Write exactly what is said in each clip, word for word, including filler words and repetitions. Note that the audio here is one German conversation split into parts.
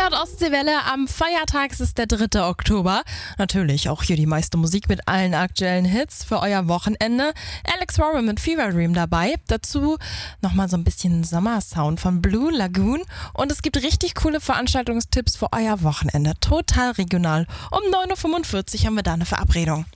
Ihr hört Ostseewelle, am Feiertag ist der dritte Oktober. Natürlich auch hier die meiste Musik mit allen aktuellen Hits für euer Wochenende. Alex Warren mit Fever Dream dabei. Dazu nochmal so ein bisschen Sommersound von Blue Lagoon. Und es gibt richtig coole Veranstaltungstipps für euer Wochenende. Total regional. Um neun Uhr fünfundvierzig haben wir da eine Verabredung.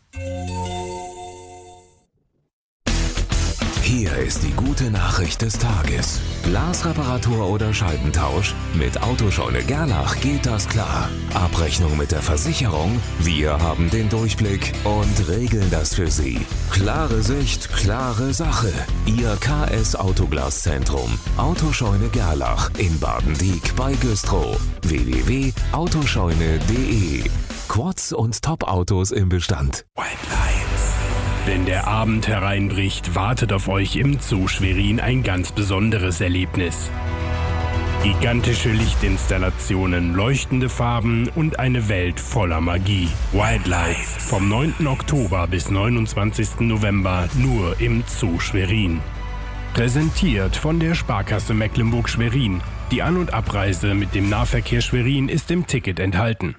Hier ist die gute Nachricht des Tages. Glasreparatur oder Scheibentausch? Mit Autoscheune Gerlach geht das klar. Abrechnung mit der Versicherung? Wir haben den Durchblick und regeln das für Sie. Klare Sicht, klare Sache. Ihr K S Autoglaszentrum. Autoscheune Gerlach in Badendiek bei Güstrow. w w w punkt autoscheune punkt de. Quads und Top-Autos im Bestand. White Lights. Wenn der Abend hereinbricht, wartet auf euch im Zoo Schwerin ein ganz besonderes Erlebnis. Gigantische Lichtinstallationen, leuchtende Farben und eine Welt voller Magie. Wildlights vom neunten Oktober bis neunundzwanzigsten November nur im Zoo Schwerin. Präsentiert von der Sparkasse Mecklenburg-Schwerin. Die An- und Abreise mit dem Nahverkehr Schwerin ist im Ticket enthalten.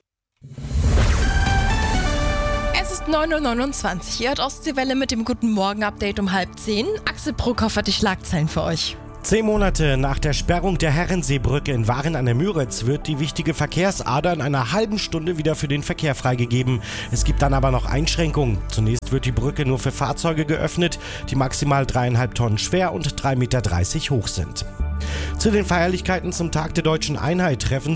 neun Uhr neunundzwanzig. Ihr hört Ostseewelle mit dem Guten Morgen-Update um halb zehn. Axel Brockhoff hat die Schlagzeilen für euch. Zehn Monate nach der Sperrung der Herrenseebrücke in Waren an der Müritz wird die wichtige Verkehrsader in einer halben Stunde wieder für den Verkehr freigegeben. Es gibt dann aber noch Einschränkungen. Zunächst wird die Brücke nur für Fahrzeuge geöffnet, die maximal dreieinhalb Tonnen schwer und drei Meter dreißig hoch sind. Zu den Feierlichkeiten zum Tag der Deutschen Einheit treffen